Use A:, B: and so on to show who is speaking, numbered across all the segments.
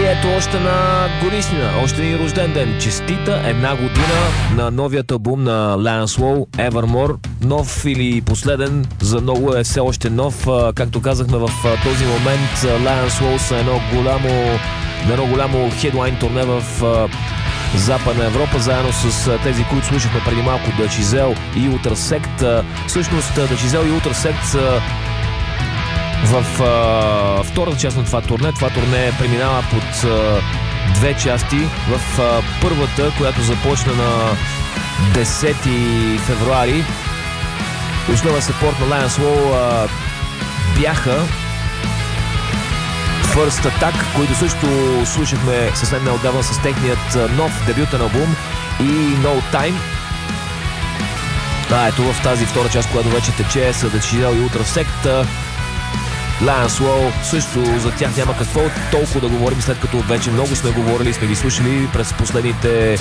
A: ето още на годишнина, още един рожден ден. Честита една година на новият албум на Lance Low, Evermore. Нов или последен, за много е все още нов. Както казахме, в този момент Lance Low са едно голямо хедлайн турне в Западна Европа, заедно с тези, които слушахме преди малко, Да Чизел и Ultra Sect. Всъщност Да Чизел и Ultra Sect са в втората част на това турне. Това турне преминава под две части. В първата, която започна на 10 февруари, основен съпорт на Lance Low бяха First Attack, които също слушахме съвсем неотдавна с техният нов дебютен албум, и No Time. Ето в тази втора част, която вече тече, са Да Чизел и Ultra Sect. Lance Low също, за тях няма какво толкова да говорим, след като вече много сме говорили и сме ги слушали през последните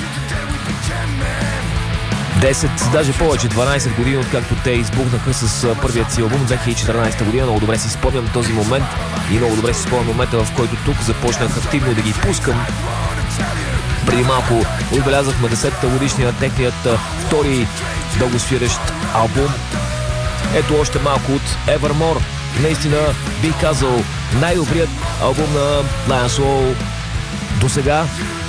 A: 10, даже повече, 12 години, откакто те избухнаха с първият си албум 2014 година. Много добре си спомням този момент и много добре си спомням момента, в който тук започнах активно да ги пускам. Преди малко отбелязахме 10-та годишния на техният втори дългосвирещ албум. Ето още малко от Evermore. Наистина бих казал най-добрият албум на Lance Low до сега.